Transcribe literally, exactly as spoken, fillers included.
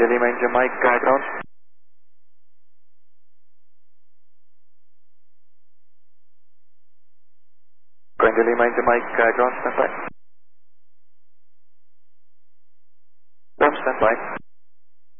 Ranger Lima India Mike, uh, ground. Ranger Lima India Mike, uh, ground, stand by. Ground, stand by.